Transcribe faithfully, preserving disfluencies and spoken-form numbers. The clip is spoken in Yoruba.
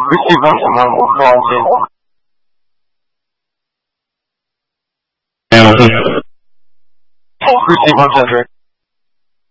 Receive us and we'll go on. Receive one hundred.